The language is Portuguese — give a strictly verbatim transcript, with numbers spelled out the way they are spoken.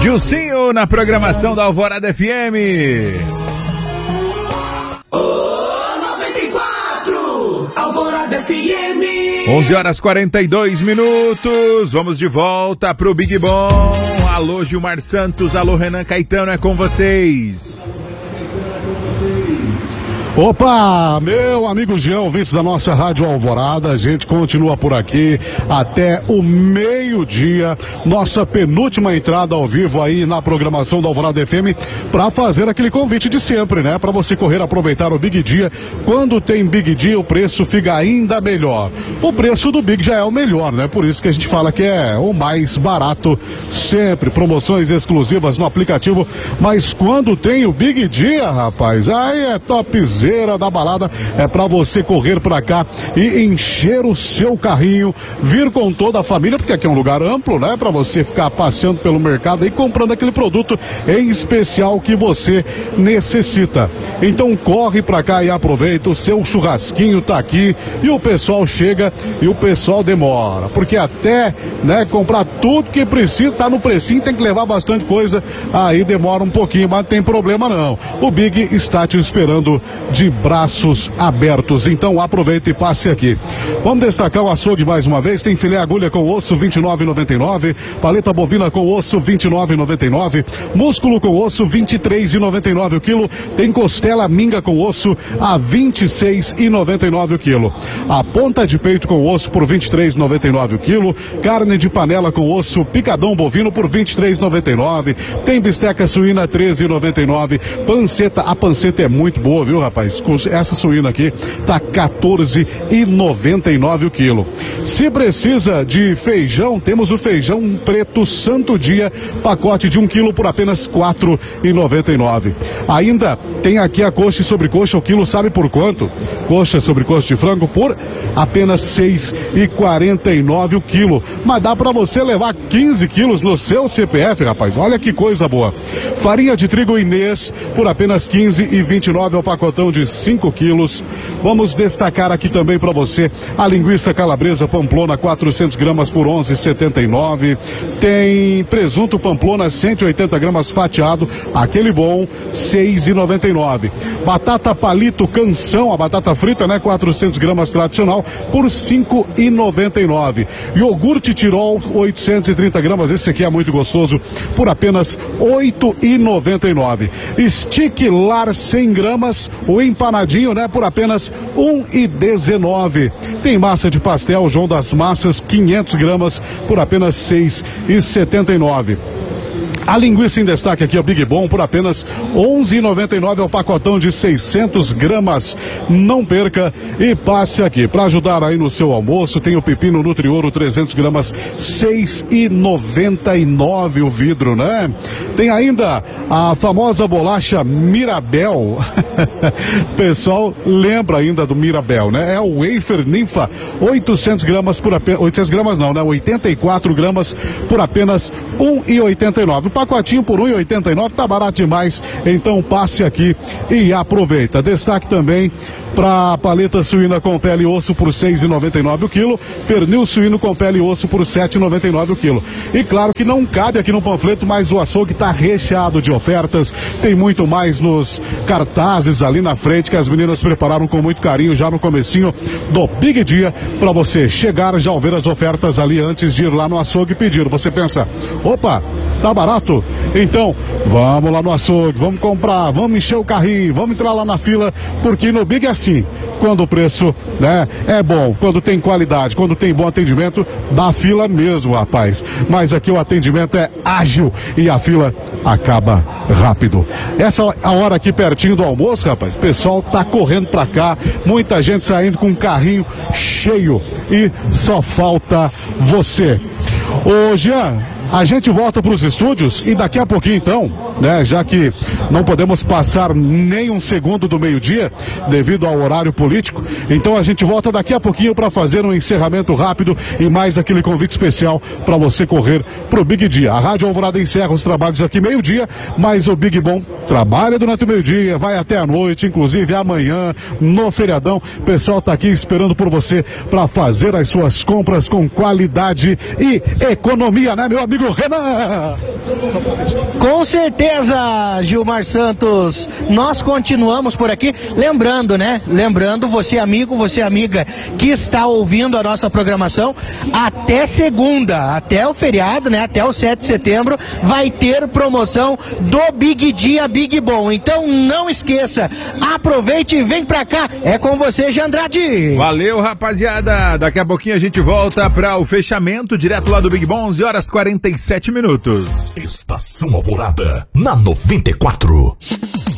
Dilcinho na programação da Alvorada F M. Oh, noventa e quatro, Alvorada F M. onze horas e quarenta e dois minutos. Vamos de volta pro Big Bom. Alô, Gilmar Santos. Alô, Renan Caetano. É com vocês. Opa, meu amigo Jean, ouvintes da nossa Rádio Alvorada, a gente continua por aqui até o meio-dia, nossa penúltima entrada ao vivo aí na programação da Alvorada F M, para fazer aquele convite de sempre, né? Para você correr aproveitar o Big Dia. Quando tem Big Dia, o preço fica ainda melhor. O preço do Big já é o melhor, né? Por isso que a gente fala que é o mais barato sempre, promoções exclusivas no aplicativo, mas quando tem o Big Dia, rapaz, aí é topzera da balada, é pra você correr pra cá e encher o seu carrinho, vir com toda a família, porque aqui é um lugar amplo, né? Pra você ficar passeando pelo mercado e comprando aquele produto em especial que você necessita. Então corre pra cá e aproveita, o seu churrasquinho tá aqui e o pessoal chega e o pessoal demora, porque até, né, comprar tudo que precisa, tá no precinho, tem que levar bastante coisa, aí demora um pouquinho, mas não tem problema não. O Big está te esperando de braços abertos, então aproveita e passe aqui. Vamos destacar o açougue mais uma vez, tem filé agulha com osso vinte e nove reais e noventa e nove centavos, paleta bovina com osso vinte e nove reais e noventa e nove centavos, músculo com osso vinte e três reais e noventa e nove centavos o quilo, tem costela minga com osso a vinte e seis reais e noventa e nove centavos o quilo, a ponta de peito com osso por vinte e três reais e noventa e nove centavos o quilo, carne de panela com osso picadão bovino por vinte e três reais e noventa e nove centavos, tem bisteca suína treze reais e noventa e nove centavos, panceta, a panceta é muito boa, viu, rapaz? Essa suína aqui tá quatorze reais e noventa e nove centavos o quilo. Se precisa de feijão, temos o feijão preto Santo Dia, pacote de um quilo por apenas quatro reais e noventa e nove centavos. Ainda tem aqui a coxa e sobrecoxa, o quilo sabe por quanto? Coxa sobre coxa de frango por apenas seis reais e quarenta e nove centavos o quilo. Mas dá pra você levar quinze quilos no seu C P F, rapaz. Olha que coisa boa. Farinha de trigo Inês por apenas quinze reais e vinte e nove centavos ao pacotão de cinco quilos. Vamos destacar aqui também para você a linguiça calabresa Pamplona quatrocentas gramas por onze reais e setenta e nove centavos. Tem presunto Pamplona cento e oitenta gramas fatiado, aquele bom, seis reais e noventa e nove centavos. Batata palito Canção, a batata frita, né, quatrocentas gramas tradicional por cinco reais e noventa e nove centavos. Iogurte Tirol oitocentas e trinta gramas, esse aqui é muito gostoso, por apenas oito reais e noventa e nove centavos. Stick Lar cem gramas, o empanadinho, né, por apenas um real e dezenove centavos. Tem massa de pastel João das Massas, quinhentas gramas, por apenas seis reais e setenta e nove centavos. A linguiça em destaque aqui, o Big Bom, por apenas onze reais e noventa e nove centavos ao pacotão de seiscentas gramas. Não perca e passe aqui. Para ajudar aí no seu almoço, tem o pepino Nutrioro trezentas gramas, seis reais e noventa e nove centavos o vidro, né? Tem ainda a famosa bolacha Mirabel. Pessoal, lembra ainda do Mirabel, né? É o wafer Ninfa, oitocentas gramas por apenas, oitocentas gramas não, né? oitenta e quatro gramas por apenas um real e oitenta e nove centavos. Pacotinho por um real e oitenta e nove centavos, tá barato demais, então passe aqui e aproveita. Destaque também para paleta suína com pele e osso por seis reais e noventa e nove centavos o quilo, pernil suíno com pele e osso por sete reais e noventa e nove centavos o quilo. E claro que não cabe aqui no panfleto, mas o açougue tá recheado de ofertas, tem muito mais nos cartazes ali na frente que as meninas prepararam com muito carinho já no comecinho do Big Dia, para você chegar já ver as ofertas ali antes de ir lá no açougue pedir. Você pensa, opa, tá barato? Então, vamos lá no açougue, vamos comprar, vamos encher o carrinho, vamos entrar lá na fila, porque no Big é assim, quando o preço, né, é bom, quando tem qualidade, quando tem bom atendimento, dá fila mesmo, rapaz. Mas aqui o atendimento é ágil e a fila acaba rápido. Essa é a hora aqui pertinho do almoço, rapaz, o pessoal tá correndo pra cá, muita gente saindo com um carrinho cheio e só falta você. Ô, Jean, a gente volta para os estúdios e daqui a pouquinho então, né, já que não podemos passar nem um segundo do meio-dia devido ao horário político, então a gente volta daqui a pouquinho para fazer um encerramento rápido e mais aquele convite especial para você correr pro Big Dia. A Rádio Alvorada encerra os trabalhos aqui meio-dia, mas o Big Bom trabalha durante o meio-dia, vai até a noite, inclusive amanhã no feriadão. O pessoal tá aqui esperando por você para fazer as suas compras com qualidade e economia, né, meu amigo? amigo Renan. Com certeza, Gilmar Santos, nós continuamos por aqui, lembrando, né, lembrando, você amigo, você amiga que está ouvindo a nossa programação, até segunda, até o feriado, né, até o sete de setembro, vai ter promoção do Big Dia Big Bom, então não esqueça, aproveite e vem pra cá, é com você, Jandrade. Valeu, rapaziada, daqui a pouquinho a gente volta para o fechamento, direto lá do Big Bom, onze horas e quarenta e sete minutos. Estação Alvorada, na noventa e quatro.